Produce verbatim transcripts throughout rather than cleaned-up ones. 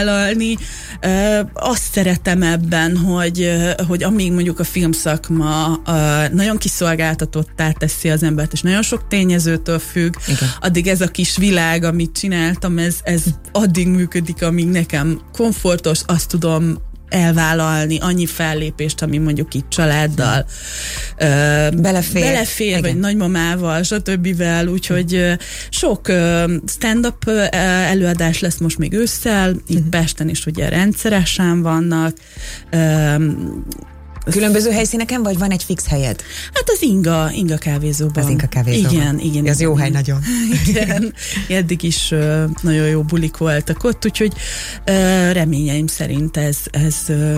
vállalni. Azt szeretem ebben, hogy, hogy amíg mondjuk a filmszakma nagyon kiszolgáltatottá teszi az embert, és nagyon sok tényezőtől függ, igen. addig ez a kis világ, amit csináltam, ez, ez addig működik, amíg nekem komfortos, azt tudom elvállalni annyi fellépést, ami mondjuk itt családdal ö, belefér, belefér vagy nagymamával, stb. Úgyhogy ö, sok ö, stand-up ö, előadás lesz most még ősszel, itt uh-huh. Pesten is ugye rendszeresen vannak. Ö, Különböző helyszíneken, vagy van egy fix helyed? Hát az Inga, Inga kávézóban. Az Inga kávézóban. Igen, igen. Az jó hely nagyon. Igen. Eddig is uh, nagyon jó bulik voltak ott, úgyhogy uh, reményeim szerint ez, ez uh,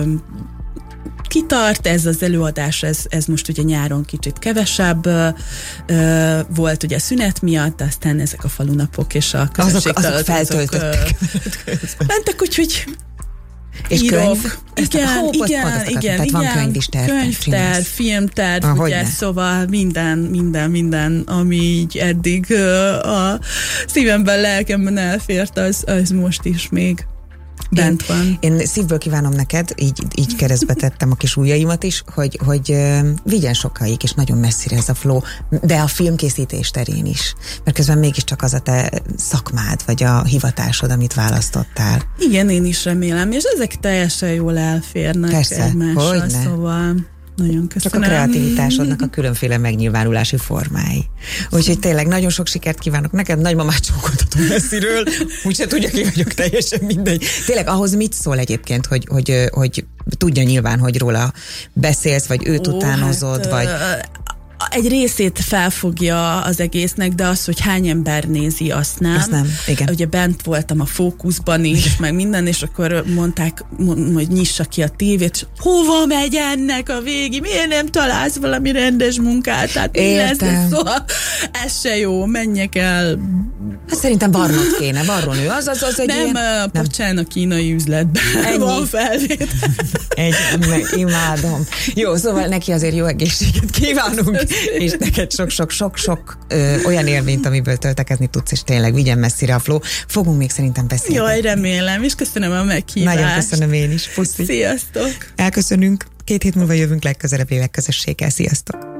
kitart, ez az előadás, ez, ez most ugye nyáron kicsit kevesebb uh, uh, volt ugye szünet miatt, aztán ezek a falunapok és a közönségtől azok, azok feltöltöttek. Uh, mentek, úgyhogy és írok. könyv? Igen, Hó, igen, pont, igen, tehát igen. Van könyv is, terv, könyvtár, filmtár, ah, ugye, szóval minden, minden, minden, ami így eddig uh, a szívemben, lelkemben elfért, az, az most is még bent én, van. Én szívből kívánom neked, így, így keresztbe tettem a kis ujjaimat is, hogy, hogy uh, vigyen sokáig, és nagyon messzire ez a flow, de a filmkészítés terén is. Mert közben mégiscsak az a te szakmád, vagy a hivatásod, amit választottál. Igen, én is remélem, és ezek teljesen jól elférnek Persze, egymással, hogyne. Szóval nagyon köszönöm. Csak a kreativitásodnak a különféle megnyilvánulási formái. Úgyhogy tényleg nagyon sok sikert kívánok neked, nagymamát csókoltatom messziről, úgyse tudja, ki vagyok, teljesen mindegy. Tényleg ahhoz mit szól egyébként, hogy, hogy, hogy tudja nyilván, hogy róla beszélsz, vagy őt Ó, utánozod, hát, vagy... Egy részét felfogja az egésznek, de az, hogy hány ember nézi, azt nem. Azt nem, igen. Ugye bent voltam a Fókuszban is, meg minden, és akkor mondták, hogy nyissa ki a tévét, és hova megy ennek a végi? Miért nem találsz valami rendes munkát? Hát mi lesz ez? Szóval ez se jó, menjek el. Hát szerintem varrod kéne, varron ő. Az, az, az egy nem, ilyen... nem, bocsán, a kínai üzletben ennyi. Van felvétel. Egy, imádom. Jó, szóval neki azért jó egészséget kívánunk, és neked sok-sok-sok-sok olyan élményt, amiből töltekezni tudsz, és tényleg vigyen messzire a flow. Fogunk még szerintem beszélni. Jaj, remélem, és köszönöm a meghívást. Nagyon köszönöm én is. Puszi. Sziasztok. Elköszönünk. Két hét múlva jövünk legközelebb, legközösséggel. Sziasztok.